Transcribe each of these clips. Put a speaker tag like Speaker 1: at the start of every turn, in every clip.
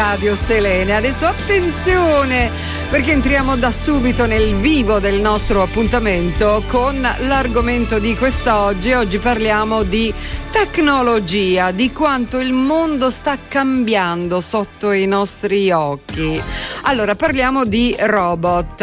Speaker 1: Radio Selene. Adesso attenzione, perché entriamo da subito nel vivo del nostro appuntamento con l'argomento di quest'oggi. Oggi parliamo di tecnologia, di quanto il mondo sta cambiando sotto i nostri occhi. Allora, parliamo di robot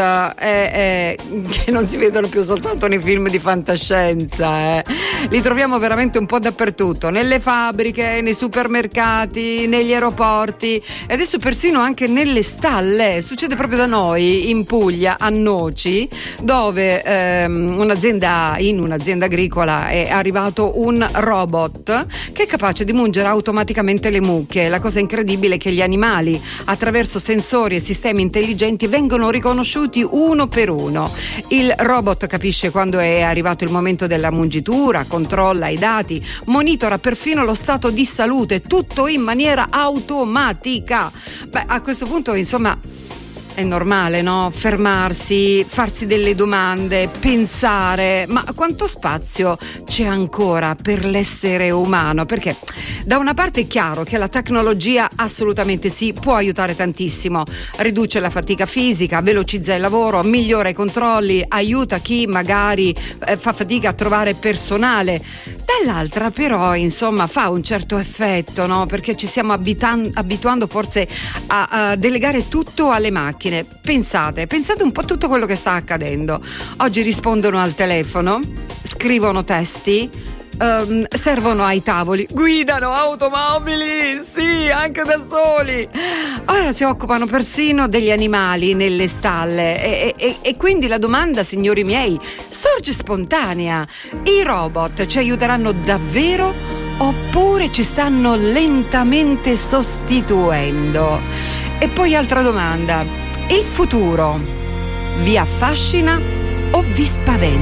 Speaker 1: che non si vedono più soltanto nei film di fantascienza. Li troviamo veramente un po' dappertutto, nelle fabbriche, nei supermercati, negli aeroporti e adesso persino anche nelle stalle. Succede proprio da noi in Puglia, a Noci, dove in un'azienda agricola è arrivato un robot che è capace di mungere automaticamente le mucche. La cosa incredibile è che gli animali, attraverso sensori e sistemi intelligenti, vengono riconosciuti uno per uno. Il robot capisce quando è arrivato il momento della mungitura, controlla i dati, monitora perfino lo stato di salute, tutto in maniera automatica. Beh, a questo punto, insomma, è normale, no? Fermarsi, farsi delle domande, pensare, ma quanto spazio c'è ancora per l'essere umano? Perché da una parte è chiaro che la tecnologia assolutamente sì, può aiutare tantissimo, riduce la fatica fisica, velocizza il lavoro, migliora i controlli, aiuta chi magari fa fatica a trovare personale. Dall'altra però, insomma, fa un certo effetto, no? Perché ci stiamo abituando forse a delegare tutto alle macchine. Pensate un po' a tutto quello che sta accadendo. Oggi rispondono al telefono, scrivono testi, servono ai tavoli, guidano automobili, sì, anche da soli. Ora si occupano persino degli animali nelle stalle e quindi la domanda, signori miei, sorge spontanea: i robot ci aiuteranno davvero oppure ci stanno lentamente sostituendo? E poi altra domanda: il futuro vi affascina o vi spaventa?